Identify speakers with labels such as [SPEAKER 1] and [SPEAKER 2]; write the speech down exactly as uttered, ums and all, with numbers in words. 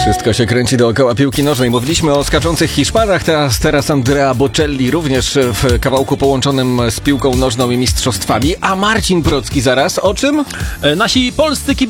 [SPEAKER 1] Wszystko się kręci dookoła piłki nożnej. Mówiliśmy o skaczących Hiszpanach, teraz, teraz Andrea Bocelli również w kawałku połączonym z piłką nożną i mistrzostwami. A Marcin Procki zaraz o czym?
[SPEAKER 2] Nasi polscy kibice